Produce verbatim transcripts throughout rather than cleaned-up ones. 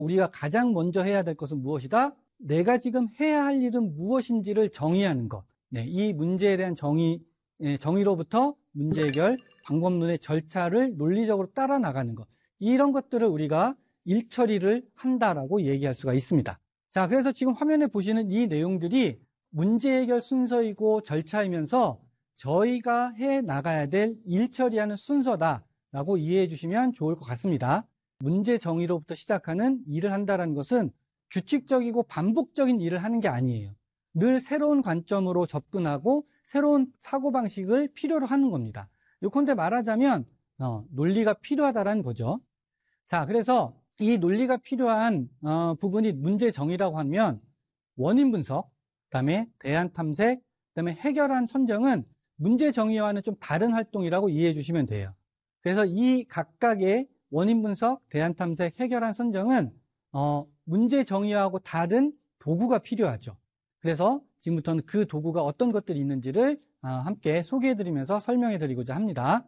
우리가 가장 먼저 해야 될 것은 무엇이다? 내가 지금 해야 할 일은 무엇인지를 정의하는 것. 네, 이 문제에 대한 정의, 정의로부터 문제 해결, 방법론의 절차를 논리적으로 따라 나가는 것. 이런 것들을 우리가 일 처리를 한다라고 얘기할 수가 있습니다. 자, 그래서 지금 화면에 보시는 이 내용들이 문제 해결 순서이고 절차이면서 저희가 해 나가야 될 일 처리하는 순서다라고 이해해 주시면 좋을 것 같습니다. 문제 정의로부터 시작하는 일을 한다는 것은 규칙적이고 반복적인 일을 하는 게 아니에요. 늘 새로운 관점으로 접근하고 새로운 사고방식을 필요로 하는 겁니다. 요컨대 말하자면 어, 논리가 필요하다는 거죠. 자, 그래서 이 논리가 필요한 어, 부분이 문제 정의라고 하면 원인 분석, 그다음에 대안 탐색, 그다음에 해결안 선정은 문제 정의와는 좀 다른 활동이라고 이해해 주시면 돼요. 그래서 이 각각의 원인 분석, 대안 탐색, 해결안 선정은 어, 문제 정의하고 다른 도구가 필요하죠. 그래서 지금부터는 그 도구가 어떤 것들이 있는지를 어, 함께 소개해 드리면서 설명해 드리고자 합니다.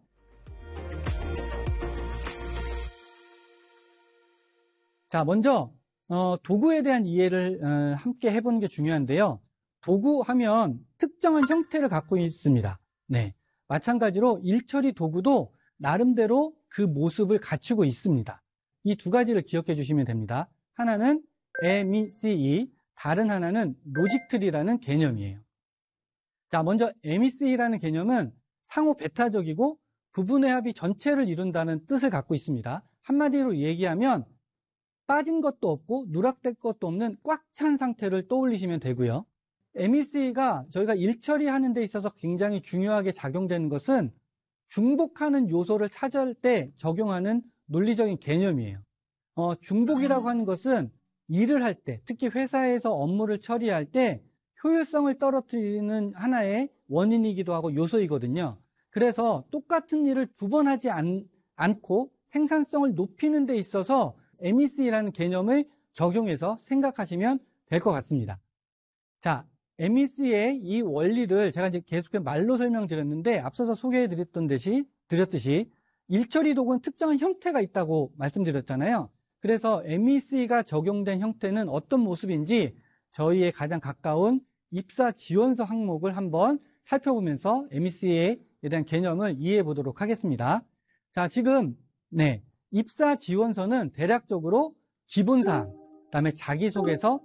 자, 먼저 어, 도구에 대한 이해를 어, 함께 해보는 게 중요한데요. 도구 하면 특정한 형태를 갖고 있습니다. 네, 마찬가지로 일처리 도구도 나름대로 그 모습을 갖추고 있습니다. 이 두 가지를 기억해 주시면 됩니다. 하나는 엠이씨이, 다른 하나는 로직트리라는 개념이에요. 자, 먼저 엠이씨이라는 개념은 상호 배타적이고 부분의 합이 전체를 이룬다는 뜻을 갖고 있습니다. 한마디로 얘기하면 빠진 것도 없고 누락될 것도 없는 꽉 찬 상태를 떠올리시면 되고요. 엠이씨이가 저희가 일 처리하는 데 있어서 굉장히 중요하게 작용되는 것은 중복하는 요소를 찾을 때 적용하는 논리적인 개념이에요. 어, 중복이라고 하는 것은 일을 할 때, 특히 회사에서 업무를 처리할 때 효율성을 떨어뜨리는 하나의 원인이기도 하고 요소이거든요. 그래서 똑같은 일을 두 번 하지 않, 않고 생산성을 높이는 데 있어서 엠이씨이라는 개념을 적용해서 생각하시면 될 것 같습니다. 자, 엠이씨이의 이 원리를 제가 이제 계속해서 말로 설명드렸는데 앞서서 소개해드렸던 듯이, 드렸듯이 일처리 도구는 특정한 형태가 있다고 말씀드렸잖아요. 그래서 엠이씨이가 적용된 형태는 어떤 모습인지 저희의 가장 가까운 입사 지원서 항목을 한번 살펴보면서 엠이씨이에 대한 개념을 이해해 보도록 하겠습니다. 자, 지금 네, 입사 지원서는 대략적으로 기본사항, 그다음에 자기소개서,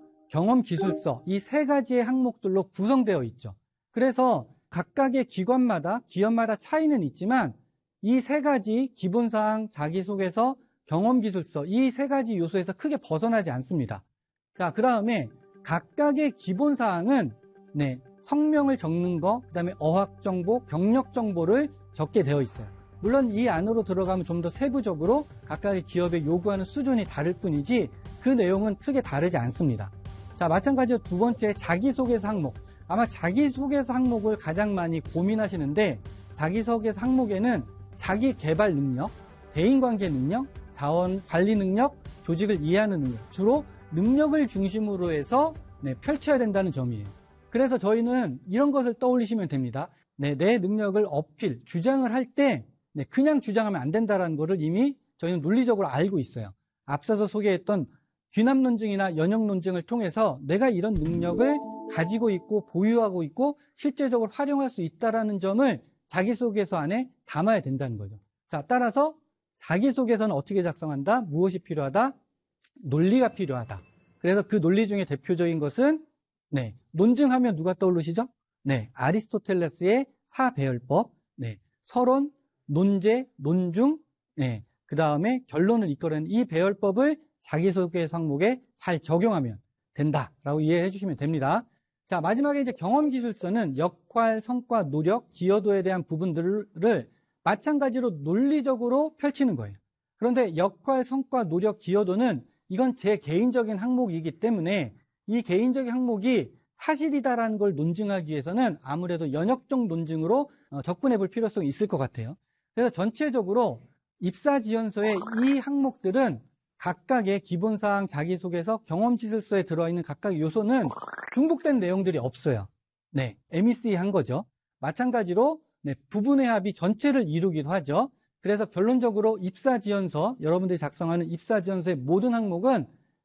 경험기술서 이 세 가지의 항목들로 구성되어 있죠. 그래서 각각의 기관마다, 기업마다 차이는 있지만 이 세 가지 기본사항, 자기소개서, 경험기술서 이 세 가지 요소에서 크게 벗어나지 않습니다. 자, 그 다음에 각각의 기본사항은 네, 성명을 적는 거, 그 다음에 어학정보, 경력정보를 적게 되어 있어요. 물론 이 안으로 들어가면 좀 더 세부적으로 각각의 기업에 요구하는 수준이 다를 뿐이지 그 내용은 크게 다르지 않습니다. 자, 마찬가지로 두 번째 자기소개서 항목. 아마 자기소개서 항목을 가장 많이 고민하시는데 자기소개서 항목에는 자기 개발 능력, 대인관계 능력, 자원 관리 능력, 조직을 이해하는 능력, 주로 능력을 중심으로 해서 네, 펼쳐야 된다는 점이에요. 그래서 저희는 이런 것을 떠올리시면 됩니다. 네, 내 능력을 어필, 주장을 할 때 네, 그냥 주장하면 안 된다는 것을 이미 저희는 논리적으로 알고 있어요. 앞서서 소개했던 귀납 논증이나 연역 논증을 통해서 내가 이런 능력을 가지고 있고 보유하고 있고 실제적으로 활용할 수 있다는 점을 자기소개서 안에 담아야 된다는 거죠. 자, 따라서 자기소개서는 어떻게 작성한다? 무엇이 필요하다? 논리가 필요하다. 그래서 그 논리 중에 대표적인 것은 네, 논증하면 누가 떠오르시죠? 네, 아리스토텔레스의 사배열법, 네, 서론, 논제, 논중, 네, 그 다음에 결론을 이끌어내는 이 배열법을 자기소개서 항목에 잘 적용하면 된다라고 이해해 주시면 됩니다. 자, 마지막에 이제 경험기술서는 역할, 성과, 노력, 기여도에 대한 부분들을 마찬가지로 논리적으로 펼치는 거예요. 그런데 역할, 성과, 노력, 기여도는 이건 제 개인적인 항목이기 때문에 이 개인적인 항목이 사실이다라는 걸 논증하기 위해서는 아무래도 연역적 논증으로 접근해 볼 필요성이 있을 것 같아요. 그래서 전체적으로 입사지원서의 이 항목들은 각각의 기본사항, 자기소개서, 경험지술서에 들어있는 각각의 요소는 중복된 내용들이 없어요. 네, 엠이씨이 한 거죠. 마찬가지로 네, 부분의 합이 전체를 이루기도 하죠. 그래서 결론적으로 입사지원서, 여러분들이 작성하는 입사지원서의 모든 항목은